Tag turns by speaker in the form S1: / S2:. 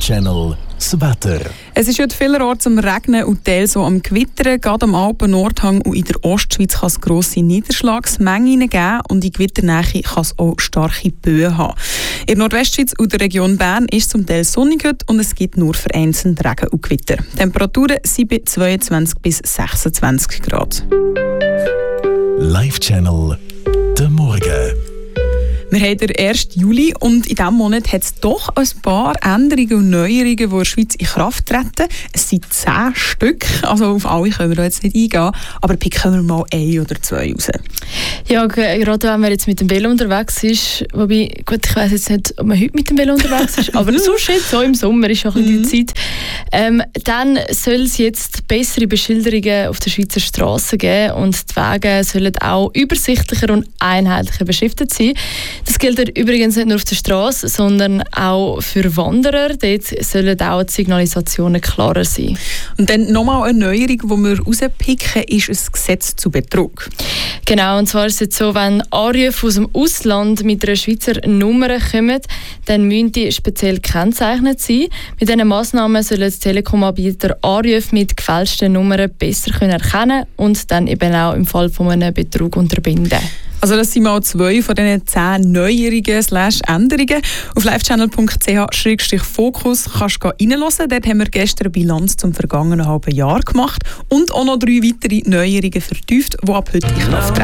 S1: Live-Channel das Wetter.
S2: Es ist heute vielerorts am Regnen und teils so am Gewittern. Gerade am Alpen-Nordhang und in der Ostschweiz kann es grosse Niederschlagsmengen geben und in Gewitternähe kann es auch starke Böen haben. In der Nordwestschweiz und der Region Bern ist es zum Teil sonnig heute und es gibt nur vereinzelt Regen und Gewitter. Die Temperaturen sind bei 22 bis 26 Grad.
S1: Live-Channel der Morgen.
S2: Wir haben den 1. Juli und in diesem Monat hat es doch ein paar Änderungen und Neuerungen, die in der Schweiz in Kraft treten. Es sind 10 Stück, also auf alle können wir jetzt nicht eingehen, aber picken wir mal 1 oder 2 raus.
S3: Ja, gerade wenn man jetzt mit dem Velo unterwegs ist, wobei, gut, ich weiss jetzt nicht, ob man heute mit dem Velo unterwegs ist, aber sonst jetzt so im Sommer ist auch ein bisschen die Zeit, dann soll es jetzt bessere Beschilderungen auf der Schweizer Strassen geben und die Wege sollen auch übersichtlicher und einheitlicher beschriftet sein. Das gilt übrigens nicht nur auf der Straße, sondern auch für Wanderer. Dort sollen auch die Signalisationen klarer sein.
S2: Und dann nochmal eine Neuerung, die wir rauspicken, ist ein Gesetz zu Betrug.
S3: Genau, und zwar ist es jetzt so, wenn Anrufe aus dem Ausland mit einer Schweizer Nummer kommen, dann müssen die speziell gekennzeichnet sein. Mit diesen Massnahmen sollen die Telekom-Anbieter Anrufe mit gefälschten Nummern besser erkennen und dann eben auch im Fall von einem Betrug unterbinden.
S2: Also das sind mal 2 von diesen 10 Neuerungen/Änderungen. Auf livechannel.ch/fokus kannst du reinhören. Dort haben wir gestern eine Bilanz zum vergangenen halben Jahr gemacht und auch noch 3 weitere Neuerungen vertieft, die ab heute in Kraft treten.